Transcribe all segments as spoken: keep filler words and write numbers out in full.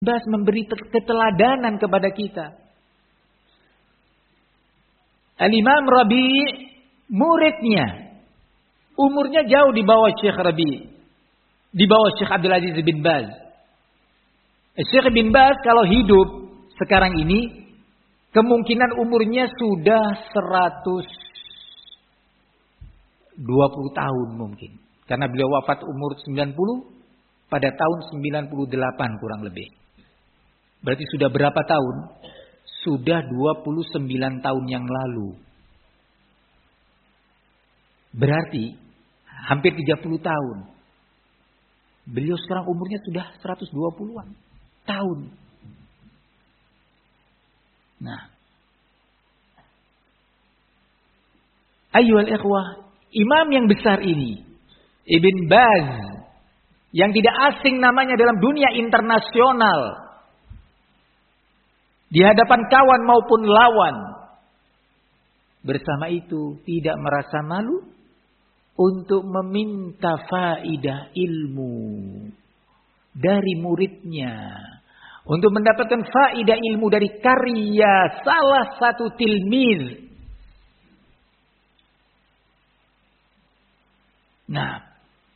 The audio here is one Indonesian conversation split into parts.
Bas memberi keteladanan kepada kita. Al-Imam Rabi' muridnya umurnya jauh di bawah Syekh Rabi', di bawah Syekh Abdul Aziz bin Baz. Syekh bin Baz kalau hidup sekarang ini kemungkinan umurnya sudah seratus dua puluh tahun mungkin. Karena beliau wafat umur sembilan puluh pada tahun sembilan puluh delapan kurang lebih. Berarti sudah berapa tahun? Sudah dua puluh sembilan tahun yang lalu. Berarti hampir tiga puluh tahun. Beliau sekarang umurnya sudah seratus dua puluhan tahun. Nah. Ayyuhal ikhwah, imam yang besar ini, Ibn Baz, yang tidak asing namanya dalam dunia internasional, di hadapan kawan maupun lawan, bersama itu tidak merasa malu untuk meminta faidah ilmu dari muridnya, untuk mendapatkan faidah ilmu dari karya salah satu tilmiz. Nah,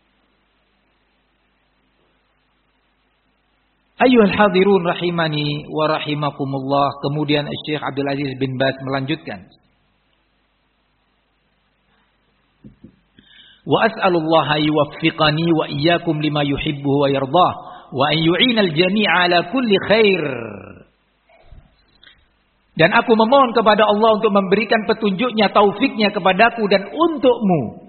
ayyuhal hadirun rahimani wa rahimakumullah. Kemudian Syekh Abdul Aziz bin Baz melanjutkan. Wa as'alullaha yuwaffiqani wa iyyakum lima yuhibbu wa yardah wa an yu'inal jami'a ala kulli khair. Dan aku memohon kepada Allah untuk memberikan petunjuknya, taufiknya kepadaku dan untukmu,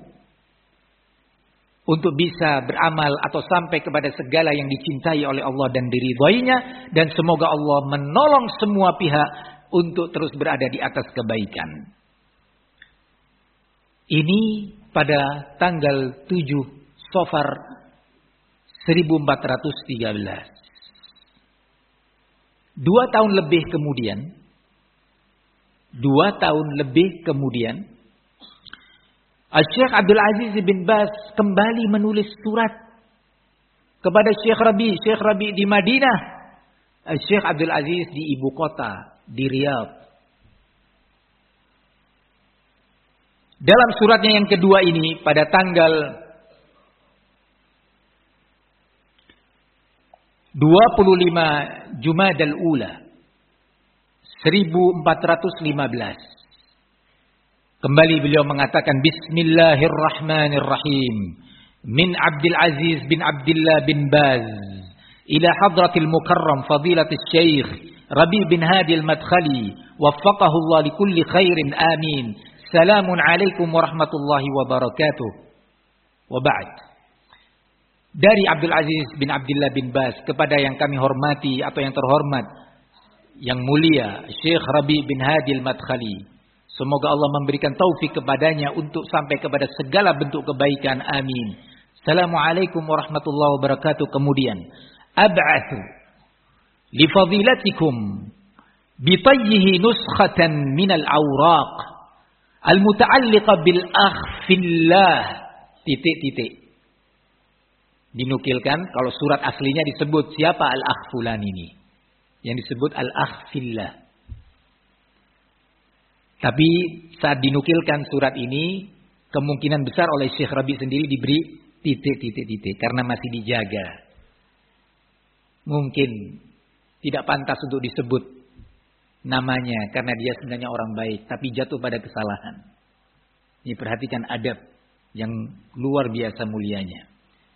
untuk bisa beramal atau sampai kepada segala yang dicintai oleh Allah dan diridhoinya, dan semoga Allah menolong semua pihak untuk terus berada di atas kebaikan. Ini pada tanggal tujuh Safar seribu empat ratus tiga belas. Dua tahun lebih kemudian, dua tahun lebih kemudian, Syekh Abdul Aziz bin Baz kembali menulis surat kepada Syekh Rabi. Syekh Rabi di Madinah, Syekh Abdul Aziz di ibu kota, di Riyadh. Dalam suratnya yang kedua ini pada tanggal dua puluh lima Jumadal Ula seribu empat ratus lima belas. Kembali beliau mengatakan Bismillahirrahmanirrahim. Min Abdul Aziz bin Abdullah bin Baz ila hadratil mukarram fadilatis Syekh Rabi bin Hadi al-Madkhali waffaqahu Allah li kulli khairin amin. Salamun alaikum warahmatullahi wabarakatuh. Wa ba'd. Dari Abdul Aziz bin Abdullah bin Baz kepada yang kami hormati atau yang terhormat, yang mulia Syekh Rabi bin Hadi al-Madkhali. Semoga Allah memberikan taufik kepadanya untuk sampai kepada segala bentuk kebaikan. Amin. Assalamualaikum warahmatullahi wabarakatuh. Kemudian, ab'athu li fadilatikum bitayyihi nuskhatan minal awraq al-muta'alliqa bil akh fillah. Titik-titik. Dinukilkan kalau surat aslinya disebut siapa al-akh fulan ini. Yang disebut al-akh fillah. Tapi saat dinukilkan surat ini, kemungkinan besar oleh Syekh Rabi sendiri diberi titik-titik-titik karena masih dijaga. Mungkin tidak pantas untuk disebut namanya karena dia sebenarnya orang baik, tapi jatuh pada kesalahan. Ini perhatikan adab yang luar biasa mulianya.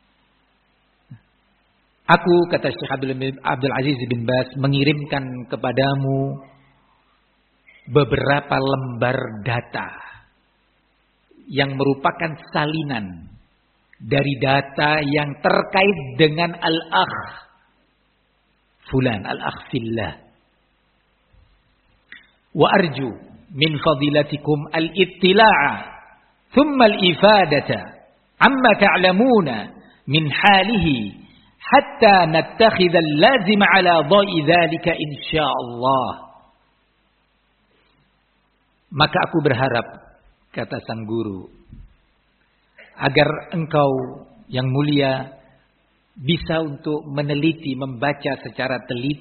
Aku, kata Syekh Abdul Aziz bin Baz, mengirimkan kepadamu beberapa lembar data yang merupakan salinan dari data yang terkait dengan al-akh fulan, al-akh fillah. Wa arju min fadilatikum al-ittila'a thumma al-ifadata amma ta'lamuna min halihi hatta nattakhidha al-lazima ala dha'i dhalika insyaallah. Maka aku berharap, kata sang guru, agar engkau yang mulia bisa untuk meneliti, membaca secara teliti